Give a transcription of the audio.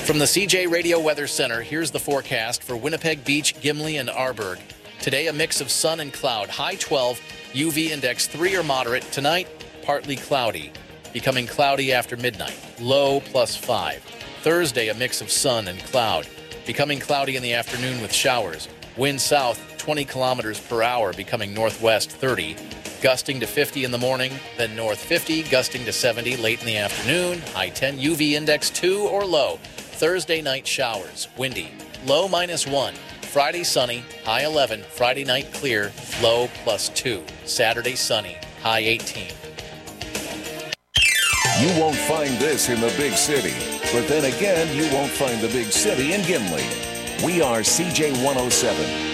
From the CJ Radio Weather Center, here's the forecast for Winnipeg Beach, Gimli, and Arborg. Today, a mix of sun and cloud. High 12, UV index 3 or moderate. Tonight, partly cloudy, becoming cloudy after midnight. Low +5. Thursday, a mix of sun and cloud, becoming cloudy in the afternoon with showers. Wind south 20 kilometers per hour, becoming northwest 30. Gusting to 50 in the morning, then north 50, gusting to 70 late in the afternoon. High 10, UV index 2 or low. Thursday night showers, windy, low -1. Friday sunny, high 11. Friday night clear, low +2. Saturday sunny, high 18. You won't find this in the big city, but then again, you won't find the big city in Gimli. We are CJ 107.